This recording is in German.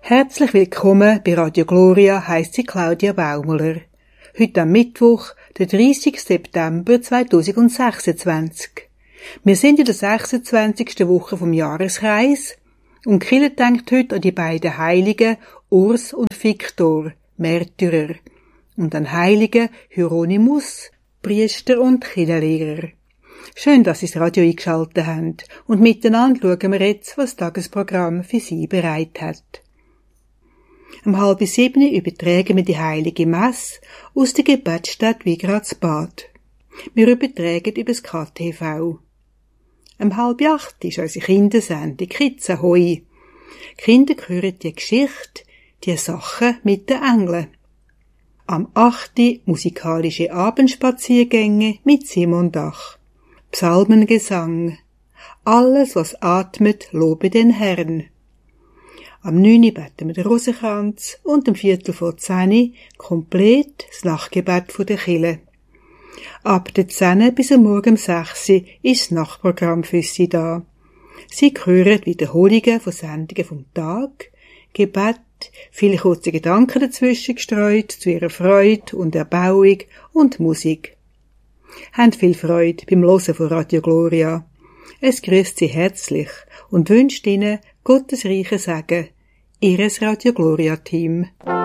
Herzlich willkommen bei Radio Gloria, heisst sie Claudia Baumler. Heute am Mittwoch, der 30. September 2026. Wir sind in der 26. Woche vom Jahreskreis und die Kirche denkt heute an die beiden Heiligen Urs und Viktor, Märtyrer, und an Heiligen Hieronymus, Priester und Kirchenlehrer. Schön, dass Sie das Radio eingeschaltet haben und miteinander schauen wir jetzt, was das Tagesprogramm für Sie bereit hat. Um 6:30 übertragen wir die Heilige Messe aus der Gebetsstätte Wigradsbad. Wir übertragen über das KTV. Um 7:30 ist unsere Kindersendung Kids Ahoi. Die Kinder hören die Geschichte, die Sachen mit den Engeln. Am 8. musikalische Abendspaziergänge mit Simon Dach. Psalmengesang. Alles, was atmet, lobe den Herrn. Am 9. beten wir den Rosenkranz und um 9:45 komplett das Nachtgebet der Kirche. Ab der 10 bis am Morgen um 6 ist das Nachtprogramm für Sie da. Sie hören Wiederholungen von Sendungen vom Tag, Gebet, viele kurze Gedanken dazwischen gestreut zu Ihrer Freude und Erbauung und Musik. Habt viel Freude beim Hören von Radio Gloria. Es grüßt Sie herzlich und wünscht Ihnen Gottes reichen Segen. Ihres Radio Gloria Team.